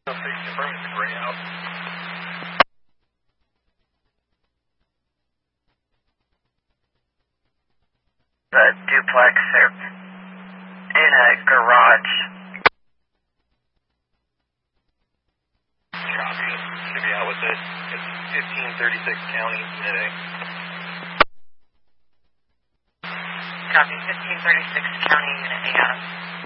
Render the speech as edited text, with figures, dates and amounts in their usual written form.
Confirm it's a gray house. The duplex in a garage. Copy. Should be out with it. It's 1536 County, Unit A. Copy, 1536 County, Unit A.